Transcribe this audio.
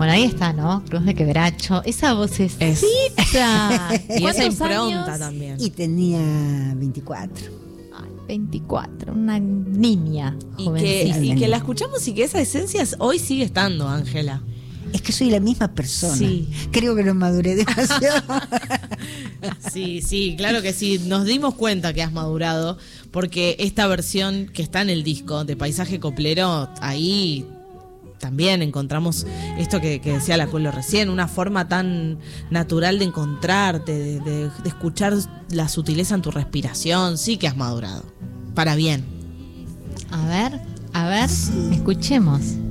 Bueno, ahí está, ¿no? Cruz de Quebracho. Esa vocecita. Y esa ¿Cuántos impronta años? también. Y tenía 24. Ay, 24, una niña Y jovencísima. que la escuchamos y que esa esencia hoy sigue estando, Ángela. Es que soy la misma persona. Sí. Creo que lo maduré demasiado. Sí, claro que sí. Nos dimos cuenta que has madurado, porque esta versión que está en el disco de Paisaje Coplero, ahí también encontramos esto que decía la Colo recién, una forma tan natural de encontrarte, de escuchar la sutileza en tu respiración. Sí que has madurado. Para bien. A ver, escuchemos.